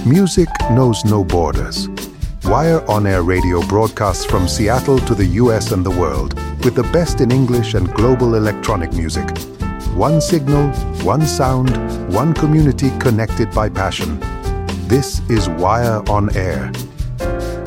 Music knows no borders. Wire On Air Radio broadcasts from Seattle to the US and the world with the best in English and global electronic music. One signal, one sound, one community connected by passion. This is Wire On Air.